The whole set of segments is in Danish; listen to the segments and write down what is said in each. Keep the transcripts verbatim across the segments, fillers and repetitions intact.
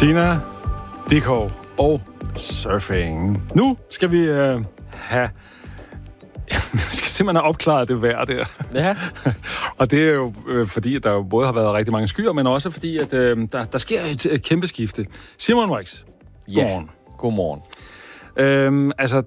Tina, Dickow og surfing. Nu skal vi øh, have... Vi skal simpelthen have opklaret det vejr der. Ja. Og det er jo øh, fordi, at der jo både har været rigtig mange skyer, men også fordi, at øh, der, der sker et, et kæmpe skifte. Simon Brix, godmorgen. Ja, godmorgen. Øhm, altså,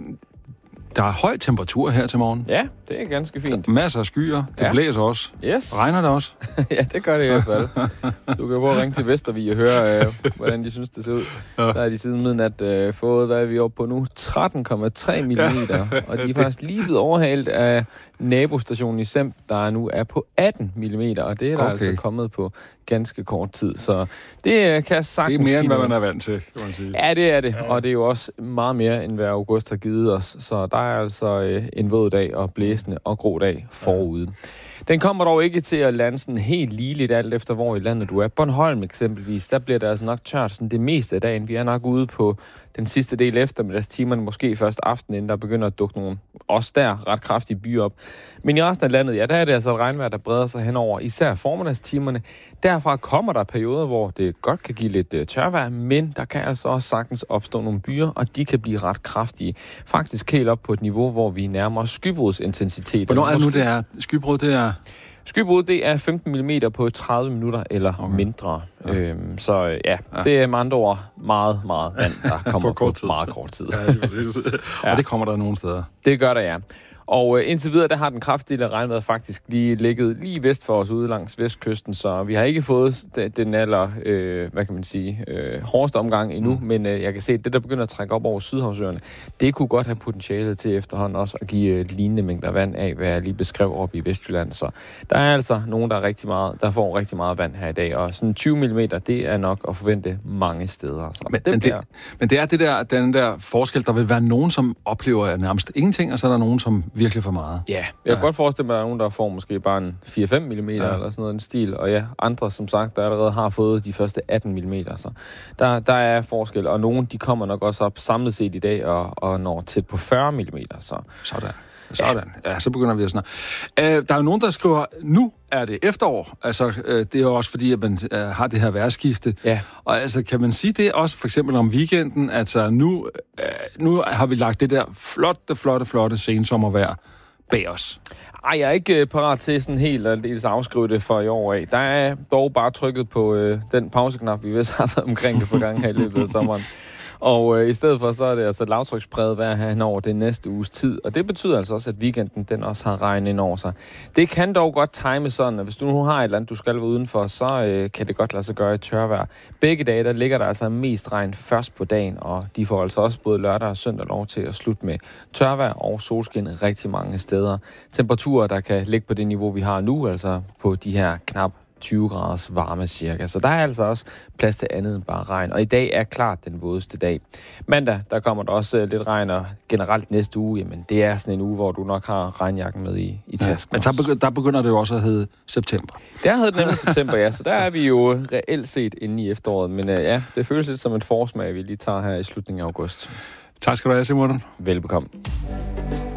der er høj temperatur her til morgen. Ja, det er ganske fint. Masser af skyer. Det ja. blæser også. Yes. Regner det også? Ja, det gør det i hvert fald. Du kan prøve at ringe til Vestervig og høre, øh, hvordan de synes, det ser ud. Ja. Der er de siden midnat øh, fået, hvad er vi oppe på nu? tretten komma tre millimeter. Ja. Og de er faktisk lige blevet overhalet af nabostationen i Semp, der nu er på atten millimeter. Og det er der okay. altså kommet på ganske kort tid. Så det kan sagtens... Det er mere, end hvad man er vant til, kan man sige. Ja, det er det. Ja. Og det er jo også meget mere, end hvad august har givet os. Så der er altså øh, en våd dag og blæsende og grå dag forude. Ja. Den kommer dog ikke til at lande sådan helt ligeligt, alt efter hvor i landet du er. Bornholm eksempelvis, der bliver det altså nok tørt sådan det meste af dagen. Vi er nok ude på den sidste del eftermiddagstimerne, måske først aften, inden der begynder at dukke nogle, også der, ret kraftige byer op. Men i resten af landet, ja, der er det altså et regnvejr, der breder sig henover, især formiddagstimerne. Derfra kommer der perioder, hvor det godt kan give lidt uh, tørvejr, men der kan altså også sagtens opstå nogle byer, og de kan blive ret kraftige. Faktisk helt op på et niveau, hvor vi nærmer os skybrudsintensiteten. Hvornår er det nu, det er? Skybrud, det er... Skybrud, det er femten millimeter på tredive minutter eller okay. mindre. Ja. Øhm, så ja, ja, det er med andre ord meget, meget vand, der kommer på, kort på meget kort tid. Ja, det ja. Og det kommer der nogle steder. Det gør der, ja. Og øh, indtil videre, der har den kraftige regnvejr faktisk lige ligget lige vest for os ude langs vestkysten, så vi har ikke fået den, den aller, øh, hvad kan man sige, øh, hårdeste omgang endnu, mm. men øh, jeg kan se, at det, der begynder at trække op over Sydhavsøerne, det kunne godt have potentialet til efterhånden også at give øh, lignende mængder vand af, hvad jeg lige beskrev op i Vestjylland. Så der er altså nogen, der, er rigtig meget, der får rigtig meget vand her i dag, og sådan tyve millimeter, det er nok at forvente mange steder. Så men, det men, det, men det er det der, den der forskel, der vil være nogen, som oplever nærmest ingenting, og så er der nogen, som virkelig for meget. Ja, jeg kan ja. godt forestille mig, at der er nogen, der får måske bare en fire til fem millimeter ja. eller sådan noget en stil, og ja, andre, som sagt, der allerede har fået de første atten millimeter, så der, der er forskel, og nogen, de kommer nok også op samlet set i dag, og, og når tæt på fyrre millimeter, så... Sådan. Sådan. Ja. ja, så begynder vi at snakke. Uh, der er jo nogen, der skriver, nu er det efterår. Altså, uh, det er jo også fordi, at man uh, har det her vejrskifte. Ja. Og altså, kan man sige det også for eksempel om weekenden? Altså, nu, uh, nu har vi lagt det der flotte, flotte, flotte sensommervejr bag os. Ej, jeg er ikke uh, parat til sådan helt at dels afskrive det for i år af. Der er dog bare trykket på uh, den pauseknap, vi vist har været omkring det på gang her i løbet af sommeren. Og øh, i stedet for, så er det altså lavtrykspræget vejr her over den næste uges tid. Og det betyder altså også, at weekenden den også har regn ind over sig. Det kan dog godt time sådan, at hvis du nu har et eller andet, du skal være udenfor, så øh, kan det godt lade sig gøre i tørvejr. Begge dage, der ligger der altså mest regn først på dagen, og de får altså også både lørdag og søndag lov til at slutte med tørvejr og solskin rigtig mange steder. Temperaturer, der kan ligge på det niveau, vi har nu, altså på de her knap tyve graders varme cirka. Så der er altså også plads til andet end bare regn. Og i dag er klart den vådeste dag. Mandag, der kommer der også lidt regn, og generelt næste uge, jamen det er sådan en uge, hvor du nok har regnjakken med i, i tasken. Ja, men der begynder, der begynder det jo også at hedde september. Der hedder det nemlig september, ja. Så der er vi jo reelt set inde i efteråret. Men uh, ja, det føles lidt som en forsmag, vi lige tager her i slutningen af august. Tak skal du have, Simon. Velbekomme.